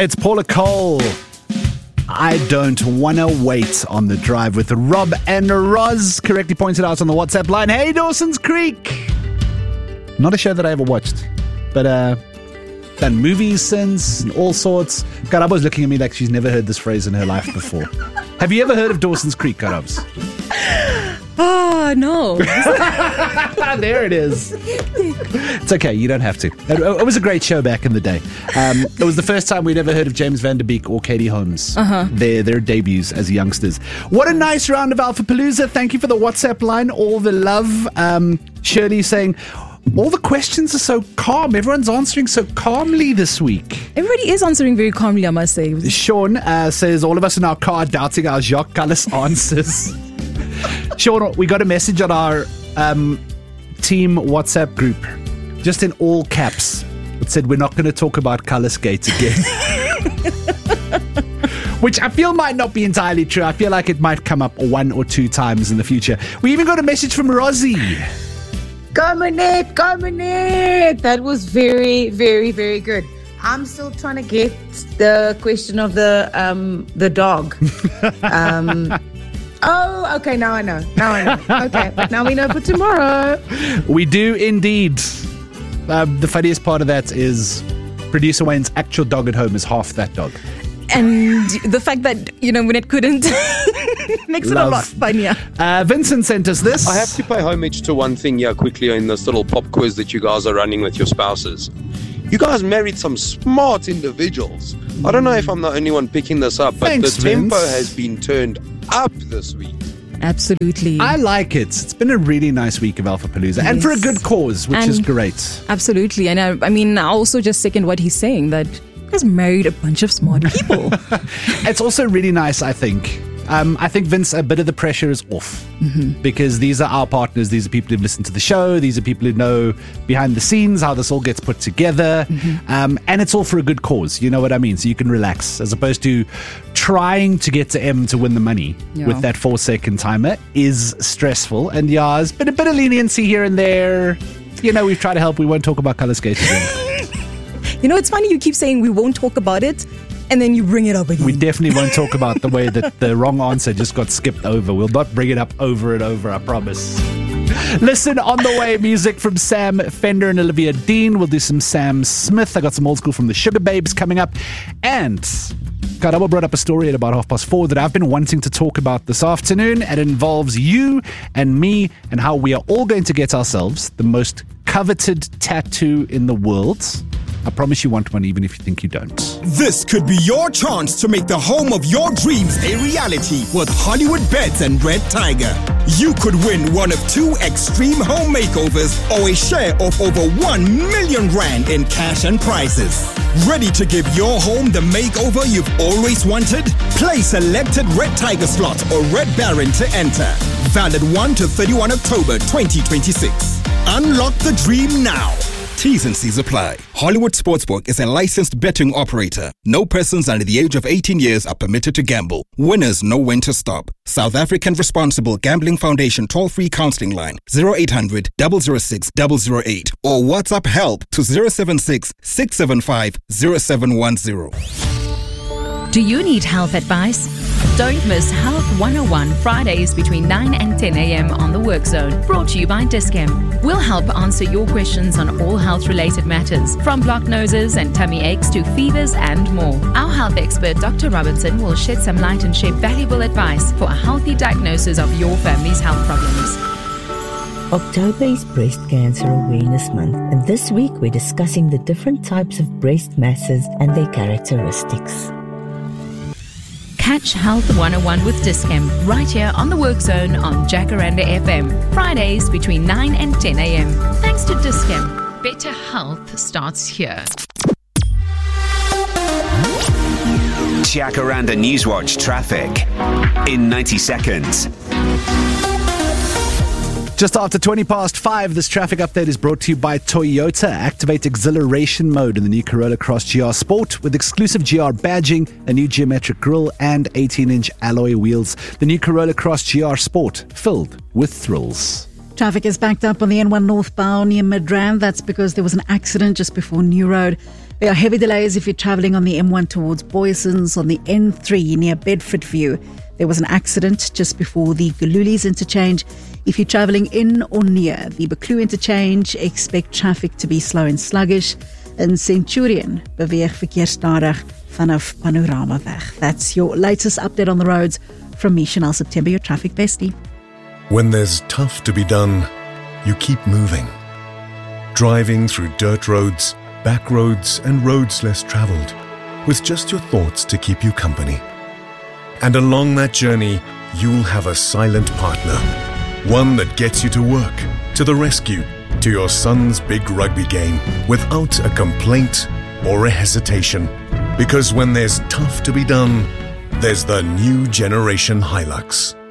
It's Paula Cole. I don't want to wait on the drive with Rob and Roz. Correctly pointed out on the WhatsApp line. Hey, Dawson's Creek. Not a show that I ever watched, but done movies since and all sorts. Karabo's looking at me like she's never heard this phrase in her life before. Have you ever heard of Dawson's Creek, Karabs? Oh, no. There it is. It's okay, you don't have to. It was a great show back in the day. It was the first time we'd ever heard of James Van Der Beek or Katie Holmes. Their debuts as youngsters. What a nice round of Alphapalooza. Thank you for the WhatsApp line. All the love. Shirley saying, all the questions are so calm. Everyone's answering so calmly this week. Everybody is answering very calmly, I must say. Sean says, all of us in our car doubting our Jacques Callis answers. Sean, we got a message on our team WhatsApp group, just in all caps. It said, we're not going to talk about Callis Gate again. Which I feel might not be entirely true. I feel like it might come up 1 or 2 times in the future. We even got a message from Rosie. Go Manette. That was very, very, very good. I'm still trying to get the question of the dog. Oh, okay, now I know. Okay, but now we know for tomorrow. We do indeed. The funniest part of that is producer Wayne's actual dog at home is half that dog. And the fact that, when it couldn't makes it a lot funnier. Vincent sent us this. I have to pay homage to one thing here quickly in this little pop quiz that you guys are running with your spouses. You guys married some smart individuals. I don't know if I'm the only one picking this up, but Thanks, the tempo Vince. has been turned up this week. Absolutely. I like it. It's been a really nice week of Alphapalooza. Yes. And for a good cause, which is great. Absolutely. And I also just second what he's saying, that you guys married a bunch of smart people. It's also really nice, I think. I think, Vince, a bit of the pressure is off because these are our partners. These are people who've listened to the show. These are people who know behind the scenes how this all gets put together. And it's all for a good cause. You know what I mean? So you can relax as opposed to trying to get to M to win the money with that 4-second timer is stressful. And there's been a bit of leniency here and there. We've tried to help. We won't talk about colour skates again. It's funny you keep saying we won't talk about it. And then you bring it up again. We definitely won't talk about the way that the wrong answer just got skipped over. We'll not bring it up over and over, I promise. Listen, on the way, music from Sam Fender and Olivia Dean. We'll do some Sam Smith. I got some old school from the Sugar Babes coming up. And Karabo brought up a story at about 4:30 that I've been wanting to talk about this afternoon. It involves you and me and how we are all going to get ourselves the most coveted tattoo in the world. I promise you want one even if you think you don't. This could be your chance to make the home of your dreams a reality with Hollywood Beds and Red Tiger. You could win one of 2 extreme home makeovers or a share of over 1 million rand in cash and prizes. Ready to give your home the makeover you've always wanted? Play selected Red Tiger slots or Red Baron to enter. Valid 1 to 31 October 2026. Unlock the dream now. T's and C's apply. Hollywood Sportsbook is a licensed betting operator. No persons under the age of 18 years are permitted to gamble. Winners know when to stop. South African Responsible Gambling Foundation toll-free counseling line 0800 006 008 or WhatsApp help to 076 675 0710. Do you need health advice? Don't miss Health 101 Fridays between 9 and 10 a.m. on the Work Zone, brought to you by Dis-Chem. We'll help answer your questions on all health-related matters, from blocked noses and tummy aches to fevers and more. Our health expert, Dr. Robinson, will shed some light and share valuable advice for a healthy diagnosis of your family's health problems. October is Breast Cancer Awareness Month, and this week we're discussing the different types of breast masses and their characteristics. Catch Health 101 with Dis-Chem right here on the Work Zone on Jacaranda FM, Fridays between 9 and 10 a.m. Thanks to Dis-Chem. Better health starts here. Jacaranda Newswatch traffic in 90 seconds. Just after 5:20, this traffic update is brought to you by Toyota. Activate exhilaration mode in the new Corolla Cross GR Sport with exclusive GR badging, a new geometric grille, and 18-inch alloy wheels. The new Corolla Cross GR Sport, filled with thrills. Traffic is backed up on the N1 northbound near Midrand. That's because there was an accident just before New Road. There are heavy delays if you're travelling on the M1 towards Boysons, on the N3 near Bedford View. There was an accident just before the Galulies interchange. If you're travelling in or near the Buccleuch interchange, expect traffic to be slow and sluggish. In Centurion, beweeg verkeersstadig vanaf Panoramaweg. That's your latest update on the roads from me, Chanel September, your traffic bestie. When there's tough to be done, you keep moving. Driving through dirt roads, back roads and roads less travelled, with just your thoughts to keep you company. And along that journey, you'll have a silent partner. One that gets you to work, to the rescue, to your son's big rugby game, without a complaint or a hesitation. Because when there's tough to be done, there's the new generation Hilux.